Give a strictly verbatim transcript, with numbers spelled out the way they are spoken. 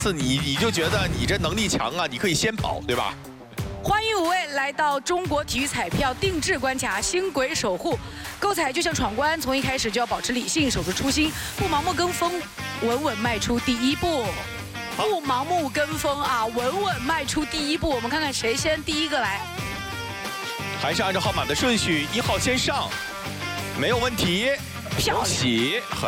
次你你就觉得你这能力强啊，你可以先跑，对吧？ 欢迎五位来到中国体育彩票定制关卡星轨守护，购彩就像闯关，从一开始就要保持理性，守住初心，不盲目跟风，稳稳迈出第一步。不盲目跟风啊，稳稳迈出第一步。我们看看谁先第一个来。 还是按照号码的顺序，一号先上，没有问题。恭喜！